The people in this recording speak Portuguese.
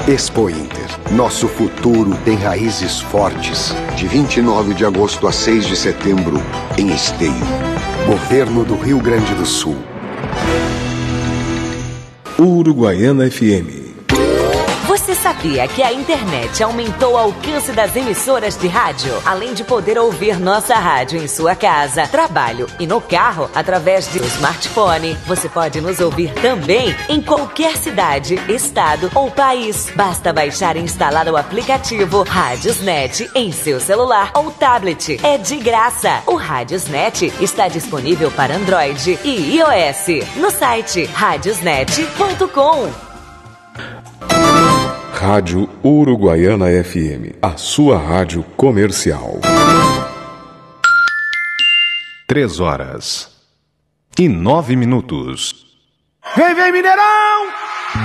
Expo Inter. Nosso futuro tem raízes fortes. De 29 de agosto a 6 de setembro, em Esteio. Governo do Rio Grande do Sul. Uruguaiana FM. Você sabia que a internet aumentou o alcance das emissoras de rádio? Além de poder ouvir nossa rádio em sua casa, trabalho e no carro, através do smartphone, você pode nos ouvir também em qualquer cidade, estado ou país. Basta baixar e instalar o aplicativo Radiosnet em seu celular ou tablet. É de graça. O Radiosnet está disponível para Android e iOS no site radiosnet.com. Rádio Uruguaiana FM, a sua rádio comercial. 3h09. Vem, Mineirão!